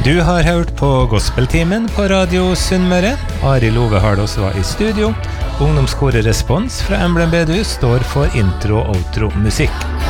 Du har hørt på Gospeltimen på Radio Sunnmøre. Arild Ove Hardås var i studio. Ungdomskoret Respons fra Emblem Bedehus står for intro- og outro-musikk.